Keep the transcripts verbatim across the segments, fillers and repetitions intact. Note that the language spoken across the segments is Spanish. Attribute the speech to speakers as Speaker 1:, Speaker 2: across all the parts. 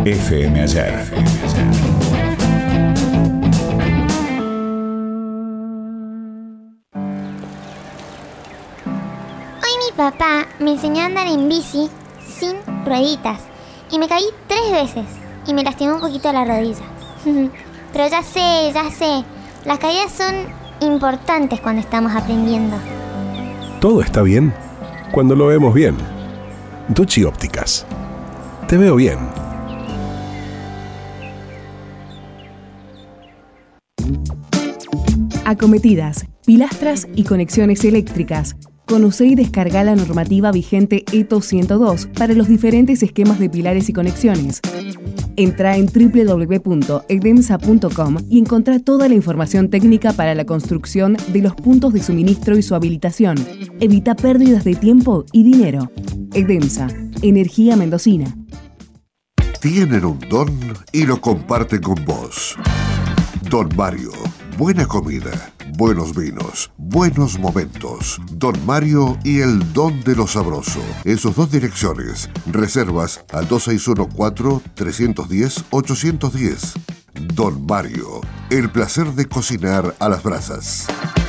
Speaker 1: F M Ayer.
Speaker 2: Hoy mi papá me enseñó a andar en bici sin rueditas y me caí tres veces y me lastimó un poquito la rodilla. Pero ya sé, ya sé, las caídas son importantes cuando estamos aprendiendo.
Speaker 3: Todo está bien cuando lo vemos bien. Ducci Ópticas. Te veo bien.
Speaker 4: Acometidas, pilastras y conexiones eléctricas. Conoce y descarga la normativa vigente E T O ciento dos para los diferentes esquemas de pilares y conexiones. Entra en doble u doble u doble u punto edemsa punto com y encontrá toda la información técnica para la construcción de los puntos de suministro y su habilitación. Evita pérdidas de tiempo y dinero. Edemsa, energía mendocina.
Speaker 5: Tienen un don y lo comparten con vos. Don Mario. Buena comida, buenos vinos, buenos momentos. Don Mario y el don de lo sabroso. En sus dos direcciones. Reservas al dos seis uno cuatro, tres uno cero, ocho uno cero. Don Mario, el placer de cocinar a las brasas.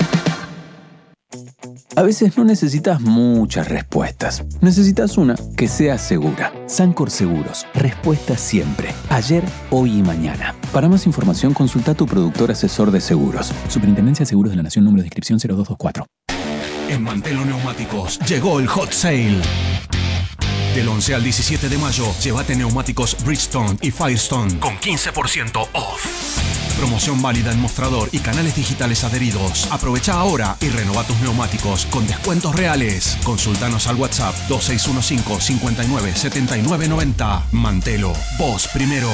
Speaker 6: A veces no necesitas muchas respuestas. Necesitas una que sea segura. Sancor Seguros. Respuesta siempre. Ayer, hoy y mañana. Para más información, consulta a tu productor asesor de seguros. Superintendencia de Seguros de la Nación, número de inscripción cero dos dos cuatro.
Speaker 7: En Mantelo Neumáticos llegó el Hot Sale. Del once al diecisiete de mayo, llévate neumáticos Bridgestone y Firestone con quince por ciento off. Promoción válida en mostrador y canales digitales adheridos. Aprovecha ahora y renova tus neumáticos con descuentos reales. Consultanos al WhatsApp dos seis uno cinco, cinco nueve, siete nueve nueve cero. Mantelo, vos primero.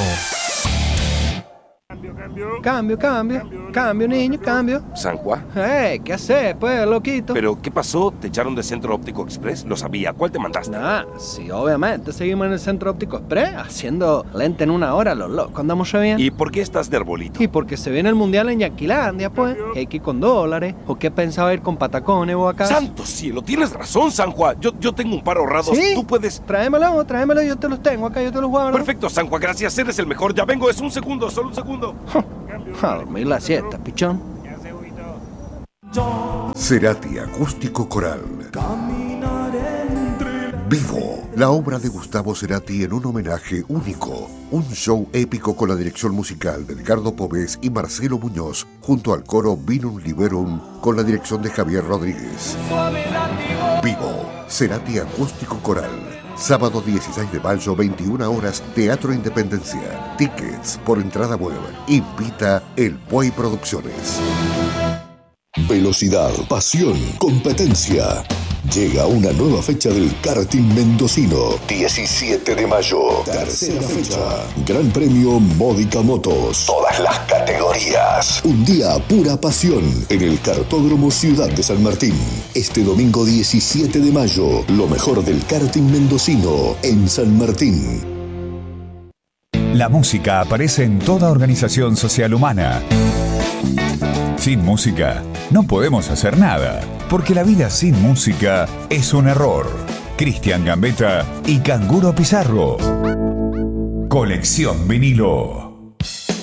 Speaker 8: Cambio, cambio, cambio, niño, cambio.
Speaker 9: ¿San Juan?
Speaker 8: Eh, ¿qué haces, pues, loquito?
Speaker 9: ¿Pero qué pasó? ¿Te echaron de Centro Óptico Express? Lo sabía. ¿Cuál te mandaste?
Speaker 8: Nah, sí, obviamente. Seguimos en el Centro Óptico Express, haciendo lente en una hora, los locos. Andamos re bien.
Speaker 9: ¿Y por qué estás de arbolito?
Speaker 8: Y porque se viene el Mundial en Yanquilandia, pues. Que hay que ir con dólares. ¿O qué pensaba ir con patacones o acá?
Speaker 9: ¡Santo cielo! Tienes razón, San Juan. Yo, yo tengo un par ahorrados.
Speaker 8: ¿Sí?
Speaker 9: Tú puedes...
Speaker 8: Tráemelo, tráemelo. Yo te los tengo acá, yo te los guardo.
Speaker 9: Perfecto, San Juan. Gracias. Eres el mejor. Ya vengo. Es un segundo. Solo un segundo.
Speaker 8: A dormir la siesta, pichón.
Speaker 5: Cerati Acústico Coral. Vivo, la obra de Gustavo Cerati en un homenaje único. Un show épico con la dirección musical de Edgardo Povés y Marcelo Muñoz, junto al coro Vinum Liberum, con la dirección de Javier Rodríguez. Vivo, Cerati Acústico Coral. Sábado dieciséis de mayo, veintiuna horas, Teatro Independencia. Tickets por entrada web. Invita El Puey Producciones.
Speaker 10: Velocidad, pasión, competencia. Llega una nueva fecha del karting mendocino. diecisiete de mayo. Tercera fecha. Gran Premio Módica Motos. Todas las categorías. Un día a pura pasión en el Kartódromo Ciudad de San Martín. Este domingo diecisiete de mayo, lo mejor del karting mendocino en San Martín.
Speaker 1: La música aparece en toda organización social humana. Sin música no podemos hacer nada, porque la vida sin música es un error. Cristian Gambetta y Canguro Pizarro. Colección Vinilo.